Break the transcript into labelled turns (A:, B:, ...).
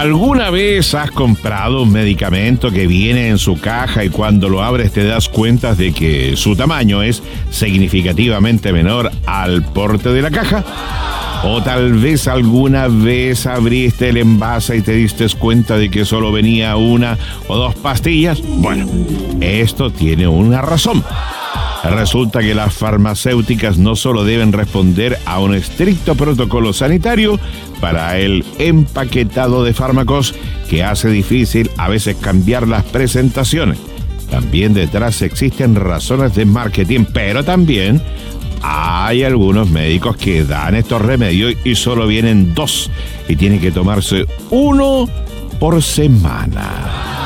A: ¿Alguna vez has comprado un medicamento que viene en su caja y cuando lo abres te das cuenta de que su tamaño es significativamente menor al porte de la caja? ¿O tal vez alguna vez abriste el envase y te diste cuenta de que solo venía una o dos pastillas? Bueno, esto tiene una razón. Resulta que las farmacéuticas no solo deben responder a un estricto protocolo sanitario para el empaquetado de fármacos que hace difícil a veces cambiar las presentaciones. También detrás existen razones de marketing, pero también hay algunos médicos que dan estos remedios y solo vienen 2 y tienen que tomarse 1 por semana.